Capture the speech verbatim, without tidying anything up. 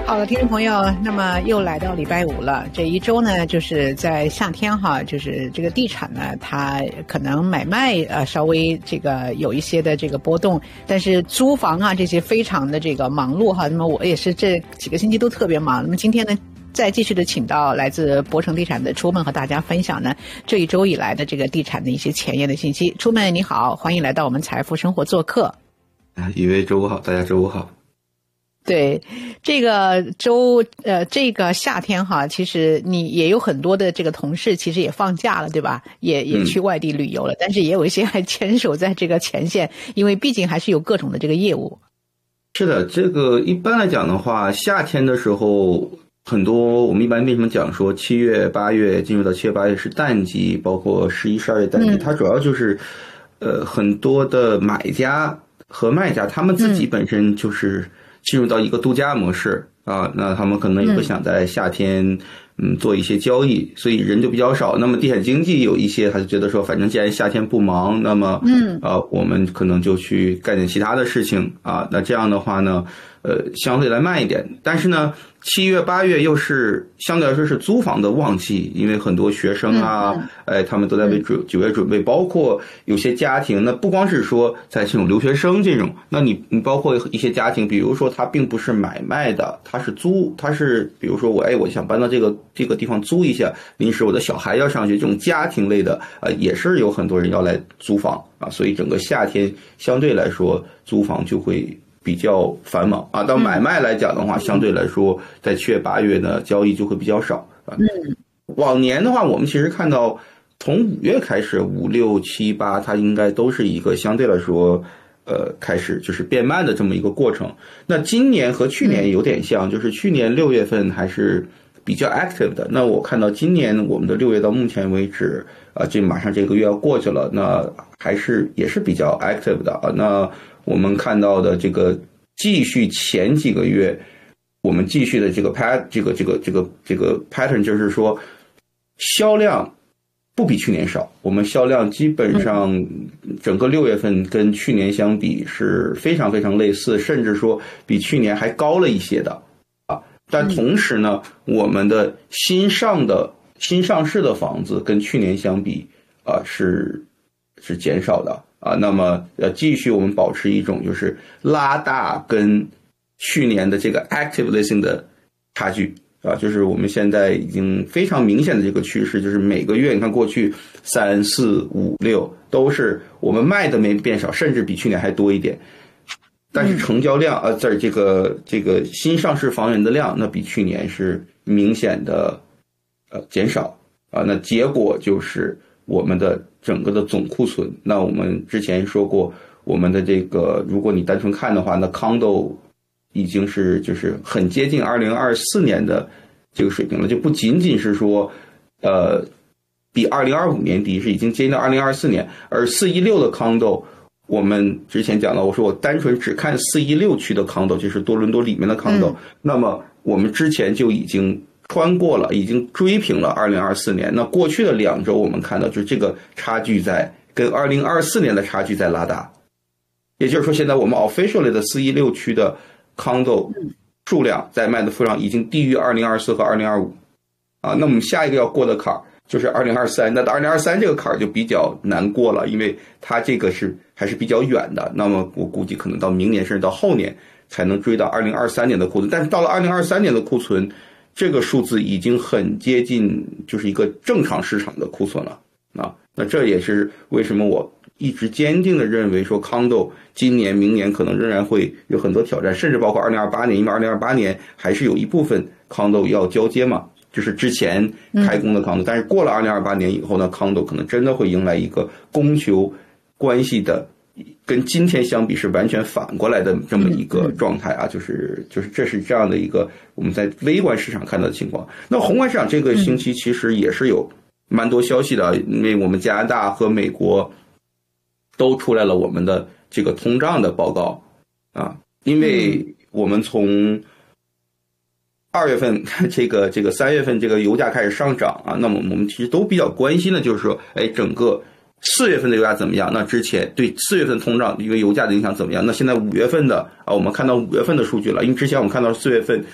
好了，听众朋友，那么又来到礼拜五了。这一周呢，就是在夏天哈，就是这个地产呢，它可能买卖呃稍微这个有一些的这个波动，但是租房啊这些非常的这个忙碌哈。那么我也是这几个星期都特别忙。那么今天呢，再继续的请到来自博城地产的出门和大家分享呢这一周以来的这个地产的一些前沿的信息。出门你好，欢迎来到我们财富生活做客。 啊，以为周五好，大家周五好。 对，这个周呃，这个夏天哈，其实你也有很多的这个同事，其实也放假了，对吧？也也去外地旅游了，嗯、但是也有一些还坚守在这个前线，因为毕竟还是有各种的这个业务。 是的，这个一般来讲的话，夏天的时候，很多我们一般为什么讲说七月、八月进入到七月、八月是淡季，包括十一、十二月淡季，嗯、它主要就是呃很多的买家和卖家他们自己本身就是。嗯进入到一个度假模式啊，那他们可能也不想在夏天嗯做一些交易，所以人就比较少。那么地产经纪有一些他就觉得说，反正既然夏天不忙，那么嗯啊我们可能就去干点其他的事情啊。那这样的话呢，呃相对来慢一点。但是呢，七月八月又是相对来说是租房的旺季，因为很多学生啊，嗯嗯、哎他们都在为准九月准备，包括有些家庭，那不光是说在这种留学生这种，那你你包括一些家庭，比如说他并不是买卖的，他是租，他是比如说我哎我想搬到这个这个地方租一下，临时我的小孩要上学，这种家庭类的啊、呃、也是有很多人要来租房啊，所以整个夏天相对来说租房就会比较繁忙啊，到买卖来讲的话，相对来说，在七月八月呢，交易就会比较少啊。嗯，往年的话，我们其实看到从五月开始，五六七八，它应该都是一个相对来说，呃，开始就是变慢的这么一个过程。那今年和去年有点像，就是去年六月份还是比较 active 的。那我看到今年我们的六月到目前为止，啊，这马上这个月要过去了，那还是也是比较 active 的啊。那我们看到的这个继续前几个月，我们继续的这个 pat 这个这个这个这个 pattern 就是说，销量不比去年少。我们销量基本上整个六月份跟去年相比是非常非常类似，甚至说比去年还高了一些的啊。但同时呢，我们的新上的新上市的房子跟去年相比啊是是减少的。啊，那么呃，继续我们保持一种就是拉大跟去年的这个 active listing 的差距啊，就是我们现在已经非常明显的这个趋势，就是每个月你看过去三四五六都是我们卖的没变少，甚至比去年还多一点，但是成交量啊，在这个这个新上市房源的量，那比去年是明显的呃减少啊，那结果就是我们的整个的总库存，那我们之前说过，我们的这个，如果你单纯看的话，那 condo 已经是就是很接近二零二四年的这个水平了，就不仅仅是说，呃，比二零二五年低，是已经接近到二零二四年，而四一六的 condo， 我们之前讲了，我说我单纯只看四一六区的 condo， 就是多伦多里面的 condo，、嗯、那么我们之前就已经穿过了，已经追平了二零二四年。那过去的两周我们看到，就是这个差距在跟二零二四年的差距在拉大。也就是说，现在我们 officially 的四一六区的 condo 数量在卖的数量已经低于二零二四和二零二五啊。那我们下一个要过的坎儿就是二零二三，那二零二三这个坎儿就比较难过了，因为它这个是还是比较远的。那么我估计可能到明年甚至到后年才能追到二零二三年的库存，但是到了二零二三年的库存，这个数字已经很接近就是一个正常市场的库存了啊。那这也是为什么我一直坚定的认为说 condo 今年明年可能仍然会有很多挑战，甚至包括二零二八年，因为二零二八年还是有一部分 condo 要交接嘛，就是之前开工的 condo、嗯、但是过了二零二八年以后呢， condo 可能真的会迎来一个供求关系的跟今天相比是完全反过来的这么一个状态啊，就是就是这是这样的一个我们在微观市场看到的情况。那宏观市场这个星期其实也是有蛮多消息的，因为我们加拿大和美国都出来了我们的这个通胀的报告啊，因为我们从二月份这个这个三月份这个油价开始上涨啊，那么我们其实都比较关心的就是说，哎，整个四月份的油价怎么样？那之前对四月份通胀因为油价的影响怎么样？那现在五月份的啊，我们看到五月份的数据了，因为之前我们看到四月份